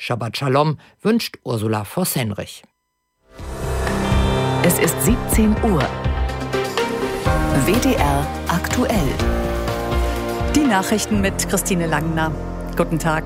Shabbat Shalom wünscht Ursula Voss-Henrich. Es ist 17 Uhr. WDR aktuell. Die Nachrichten mit Christine Langner. Guten Tag.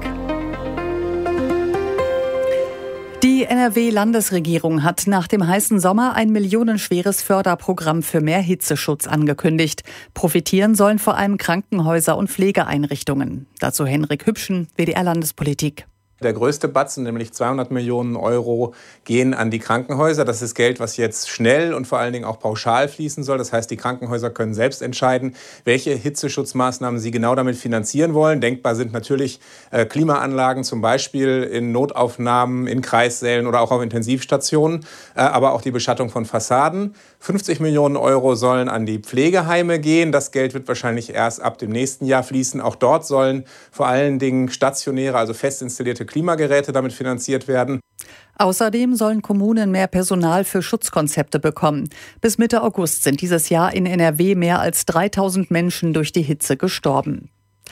Die NRW-Landesregierung hat nach dem heißen Sommer ein millionenschweres Förderprogramm für mehr Hitzeschutz angekündigt. Profitieren sollen vor allem Krankenhäuser und Pflegeeinrichtungen. Dazu Henrik Hübschen, WDR Landespolitik. Der größte Batzen, nämlich 200 Millionen Euro, gehen an die Krankenhäuser. Das ist Geld, was jetzt schnell und vor allen Dingen auch pauschal fließen soll. Das heißt, die Krankenhäuser können selbst entscheiden, welche Hitzeschutzmaßnahmen sie genau damit finanzieren wollen. Denkbar sind natürlich Klimaanlagen, zum Beispiel in Notaufnahmen, in Kreissälen oder auch auf Intensivstationen, aber auch die Beschattung von Fassaden. 50 Millionen Euro sollen an die Pflegeheime gehen. Das Geld wird wahrscheinlich erst ab dem nächsten Jahr fließen. Auch dort sollen vor allen Dingen stationäre, also fest installierte Klimageräte damit finanziert werden. Außerdem sollen Kommunen mehr Personal für Schutzkonzepte bekommen. Bis Mitte August sind dieses Jahr in NRW mehr als 3000 Menschen durch die Hitze gestorben.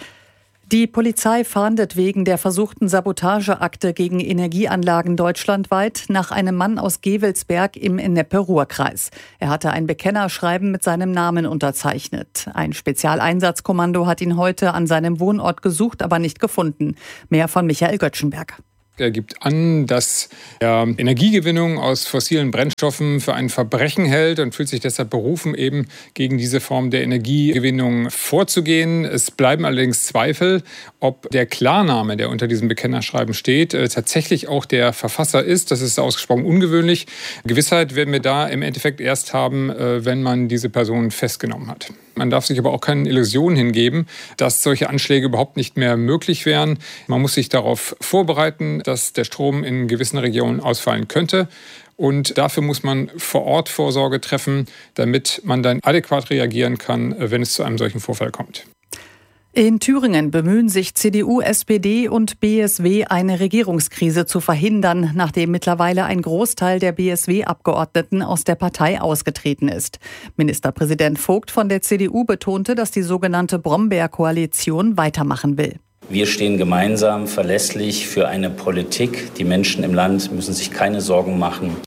Die Polizei fahndet wegen der versuchten Sabotageakte gegen Energieanlagen deutschlandweit nach einem Mann aus Gevelsberg im Ennepe-Ruhr-Kreis. Er hatte ein Bekennerschreiben mit seinem Namen unterzeichnet. Ein Spezialeinsatzkommando hat ihn heute an seinem Wohnort gesucht, aber nicht gefunden. Mehr von Michael Göttschenberg. Er gibt an, dass er Energiegewinnung aus fossilen Brennstoffen für ein Verbrechen hält und fühlt sich deshalb berufen, eben gegen diese Form der Energiegewinnung vorzugehen. Es bleiben allerdings Zweifel, ob der Klarname, der unter diesem Bekennerschreiben steht, tatsächlich auch der Verfasser ist. Das ist ausgesprochen ungewöhnlich. Gewissheit werden wir da im Endeffekt erst haben, wenn man diese Person festgenommen hat. Man darf sich aber auch keine Illusionen hingeben, dass solche Anschläge überhaupt nicht mehr möglich wären. Man muss sich darauf vorbereiten, dass der Strom in gewissen Regionen ausfallen könnte. Und dafür muss man vor Ort Vorsorge treffen, damit man dann adäquat reagieren kann, wenn es zu einem solchen Vorfall kommt. In Thüringen bemühen sich CDU, SPD und BSW, eine Regierungskrise zu verhindern, nachdem mittlerweile ein Großteil der BSW-Abgeordneten aus der Partei ausgetreten ist. Ministerpräsident Vogt von der CDU betonte, dass die sogenannte Brombeer-Koalition weitermachen will. Wir stehen gemeinsam verlässlich für eine Politik. Die Menschen im Land müssen sich keine Sorgen machen.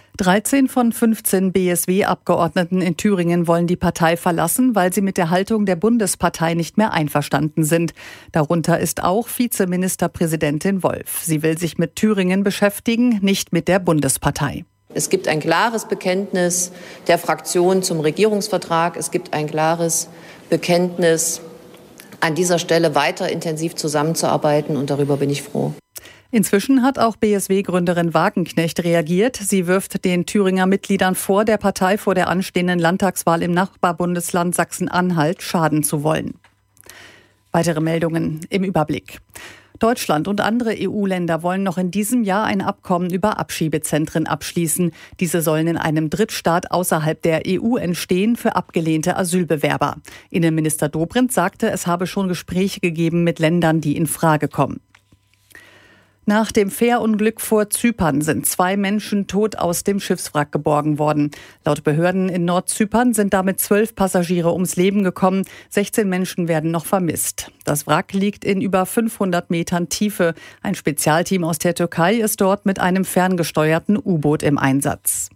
13 von 15 BSW-Abgeordneten in Thüringen wollen die Partei verlassen, weil sie mit der Haltung der Bundespartei nicht mehr einverstanden sind. Darunter ist auch Vizeministerpräsidentin Wolf. Sie will sich mit Thüringen beschäftigen, nicht mit der Bundespartei. Es gibt ein klares Bekenntnis der Fraktion zum Regierungsvertrag. Es gibt ein klares Bekenntnis, an dieser Stelle weiter intensiv zusammenzuarbeiten, und darüber bin ich froh. Inzwischen hat auch BSW-Gründerin Wagenknecht reagiert. Sie wirft den Thüringer Mitgliedern vor, der Partei vor der anstehenden Landtagswahl im Nachbarbundesland Sachsen-Anhalt schaden zu wollen. Weitere Meldungen im Überblick. Deutschland und andere EU-Länder wollen noch in diesem Jahr ein Abkommen über Abschiebezentren abschließen. Diese sollen in einem Drittstaat außerhalb der EU entstehen für abgelehnte Asylbewerber. Innenminister Dobrindt sagte, es habe schon Gespräche gegeben mit Ländern, die in Frage kommen. Nach dem Fährunglück vor Zypern sind 2 Menschen tot aus dem Schiffswrack geborgen worden. Laut Behörden in Nordzypern sind damit 12 Passagiere ums Leben gekommen. 16 Menschen werden noch vermisst. Das Wrack liegt in über 500 Metern Tiefe. Ein Spezialteam aus der Türkei ist dort mit einem ferngesteuerten U-Boot im Einsatz.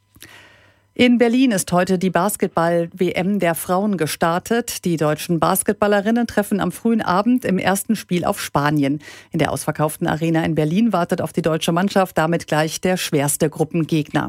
In Berlin ist heute die Basketball-WM der Frauen gestartet. Die deutschen Basketballerinnen treffen am frühen Abend im ersten Spiel auf Spanien. In der ausverkauften Arena in Berlin wartet auf die deutsche Mannschaft damit gleich der schwerste Gruppengegner.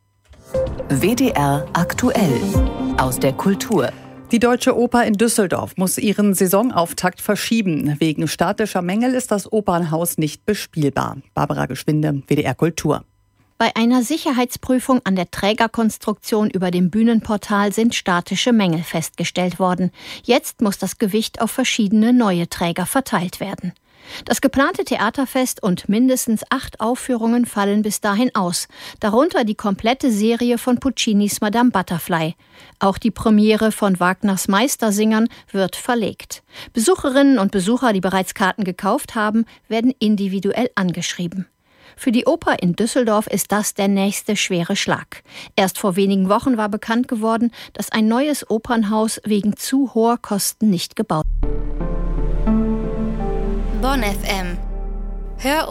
WDR aktuell aus der Kultur. Die Deutsche Oper in Düsseldorf muss ihren Saisonauftakt verschieben. Wegen statischer Mängel ist das Opernhaus nicht bespielbar. Barbara Geschwinde, WDR Kultur. Bei einer Sicherheitsprüfung an der Trägerkonstruktion über dem Bühnenportal sind statische Mängel festgestellt worden. Jetzt muss das Gewicht auf verschiedene neue Träger verteilt werden. Das geplante Theaterfest und mindestens 8 Aufführungen fallen bis dahin aus. Darunter die komplette Serie von Puccinis Madame Butterfly. Auch die Premiere von Wagners Meistersingern wird verlegt. Besucherinnen und Besucher, die bereits Karten gekauft haben, werden individuell angeschrieben. Für die Oper in Düsseldorf ist das der nächste schwere Schlag. Erst vor wenigen Wochen war bekannt geworden, dass ein neues Opernhaus wegen zu hoher Kosten nicht gebaut wird. Bonn FM. Hör